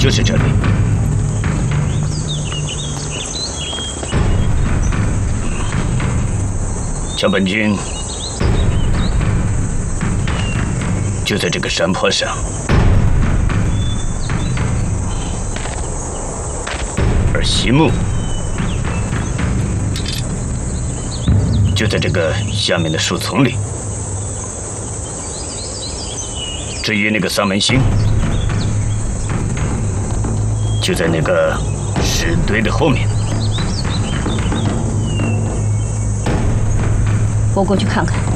就是这里。桥本君就在这个山坡上，而席木就在这个下面的树丛里。至于那个桑门星，就在那个石堆的后面。 我过去看看。